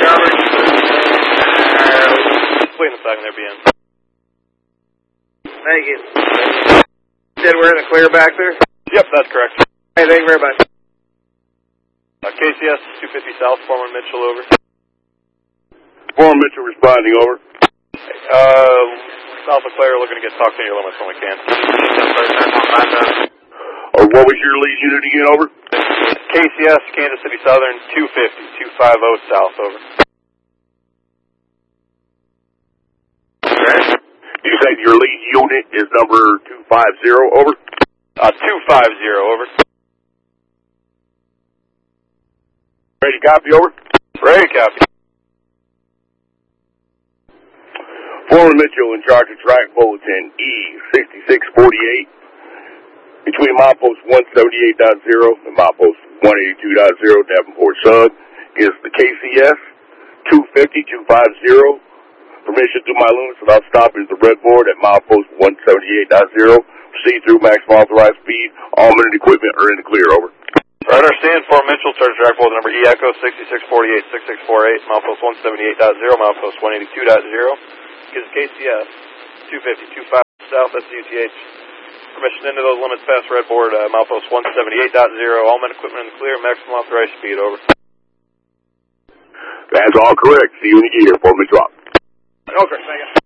Wait a second there, BN. Thank you. Said we're in the clear back there? Yep, that's correct. Hey, thank you very much. KCS 250 South, Foreman Mitchell, over. Foreman Mitchell responding, over. South LeClaire, looking to get talked in your limits when we can. What was your lead unit again, over? KCS, Kansas City Southern, 250 South, over. Okay. You said your lead unit is number 250, over? 250, over. Ready to copy, over? Ready to copy. Foreman Mitchell in charge of track bulletin E6648 between milepost 178.0 and milepost 182.0 Davenport Sud is the KCS 250. Permission to my limits without stopping at the red board at milepost 178.0. Proceed through maximum authorized speed. All men and equipment are in the clear, over. I understand. Foreman Mitchell, charge track bulletin number E Echo 6648 6648, milepost 178.0, milepost 182.0. Is KCS 250 South, that's UTH. Permission into those limits past red board, milepost 178.0. All men equipment in the clear, maximum authorized speed, over. That's all correct. See you in a year. Foreman Mitchell. Okay, thank you.